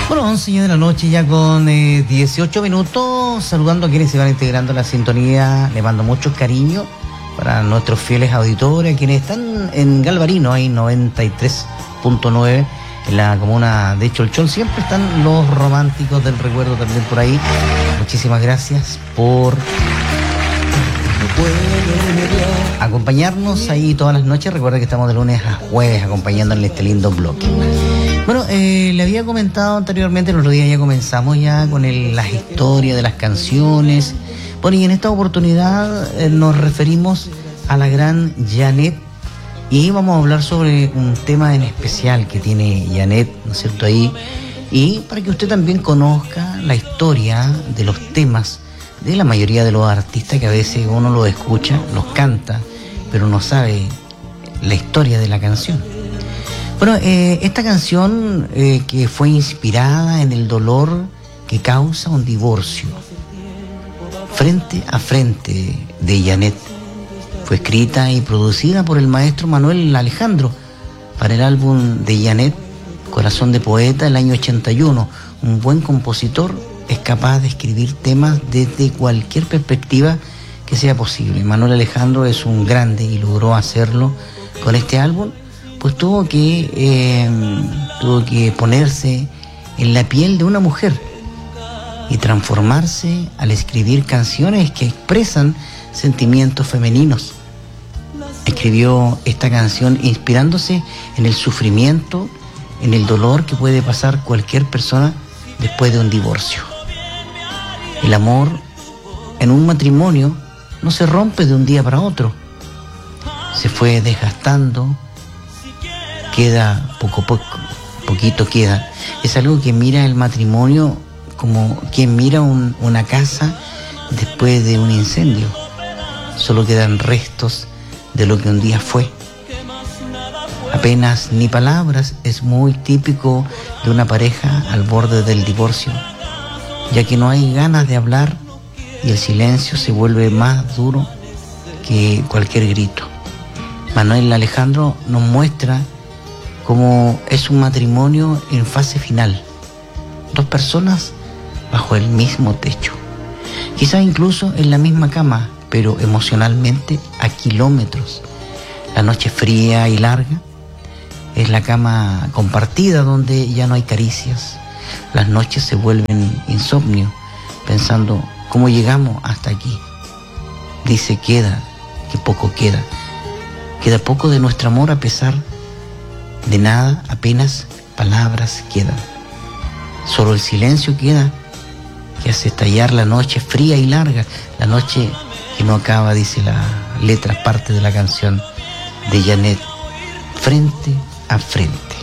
Bueno, 11 de la noche ya con 18 minutos, saludando a quienes se van integrando a la sintonía, le mando mucho cariño para nuestros fieles auditores, quienes están en Galvarino, ahí 93.9, en la comuna de Cholchol, siempre están los románticos del recuerdo también por ahí. Muchísimas gracias por acompañarnos ahí todas las noches. Recuerda que estamos de lunes a jueves acompañándole este lindo bloque. Bueno, le había comentado anteriormente, el otro día ya comenzamos ya con las historias de las canciones. Bueno, y en esta oportunidad nos referimos a la gran Janet y vamos a hablar sobre un tema en especial que tiene Janet, ¿no es cierto? Ahí, y para que usted también conozca la historia de los temas de la mayoría de los artistas, que a veces uno los escucha, los canta, pero no sabe la historia de la canción. Bueno, esta canción que fue inspirada en el dolor que causa un divorcio, Frente a Frente, de Janet, fue escrita y producida por el maestro Manuel Alejandro para el álbum de Janet, Corazón de Poeta, del año 81. Un buen compositor es capaz de escribir temas desde cualquier perspectiva que sea posible. Manuel Alejandro es un grande y logró hacerlo con este álbum, pues tuvo que ponerse en la piel de una mujer y transformarse al escribir canciones que expresan sentimientos femeninos. Escribió esta canción inspirándose en el sufrimiento, en el dolor que puede pasar cualquier persona después de un divorcio. El amor en un matrimonio no se rompe de un día para otro. Se fue desgastando, queda poquito queda. Es algo que mira el matrimonio como quien mira una casa después de un incendio. Solo quedan restos de lo que un día fue. Apenas ni palabras es muy típico de una pareja al borde del divorcio, ya que no hay ganas de hablar y el silencio se vuelve más duro que cualquier grito. Manuel Alejandro nos muestra cómo es un matrimonio en fase final. Dos personas bajo el mismo techo, quizás incluso en la misma cama, pero emocionalmente a kilómetros. La noche fría y larga es la cama compartida donde ya no hay caricias. Las noches se vuelven insomnio, pensando cómo llegamos hasta aquí. Dice que poco queda. Queda poco de nuestro amor, a pesar de nada, apenas palabras quedan. Solo el silencio queda, que hace estallar la noche fría y larga, la noche que no acaba, dice la letra, parte de la canción de Janet, Frente a Frente.